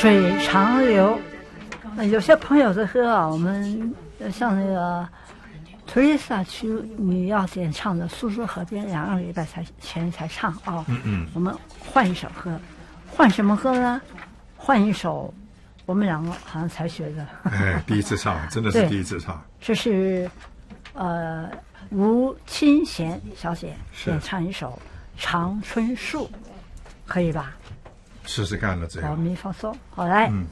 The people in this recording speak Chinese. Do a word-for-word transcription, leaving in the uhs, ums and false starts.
水长流。呃、有些朋友的歌啊，我们像那个 Teresa 区，你要演唱的《苏州河边》，两个礼拜才前才唱啊、哦。 嗯嗯。 我们换一首歌，换什么歌呢？换一首我们两个好像才学的。 哎，第一次唱，真的是第一次唱。 这是呃吴清贤小姐演唱一首《长春树》，可以吧？ 试试看了，这样。 好，咪发嗦，好来。 嗯。